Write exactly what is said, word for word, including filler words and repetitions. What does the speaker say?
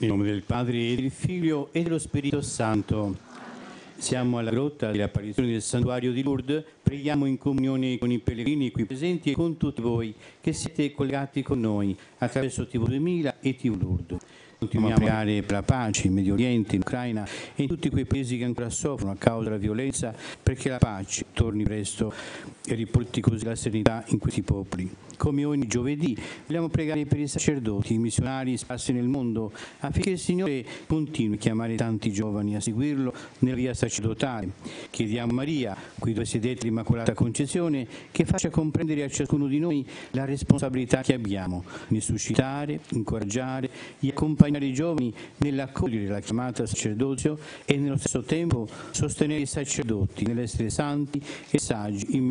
In nome del Padre, e del Figlio e dello Spirito Santo. Siamo alla grotta delle apparizioni del santuario di Lourdes. Preghiamo in comunione con i pellegrini qui presenti e con tutti voi che siete collegati con noi attraverso tivù duemila e tivù Lourdes. Continuiamo a pregare per la pace in Medio Oriente, in Ucraina e in tutti quei paesi che ancora soffrono a causa della violenza, perché la pace torni presto e riporti così la serenità in questi popoli. Come ogni giovedì vogliamo pregare per i sacerdoti, i missionari sparsi nel mondo, affinché il Signore continui a chiamare tanti giovani a seguirlo nella via sacerdotale. Chiediamo a Maria, qui dove sedete l'Immacolata Concezione, che faccia comprendere a ciascuno di noi la responsabilità che abbiamo nel suscitare, incoraggiare e accompagnare i giovani nell'accogliere la chiamata al sacerdozio e nello stesso tempo sostenere i sacerdoti nell'essere santi e saggi in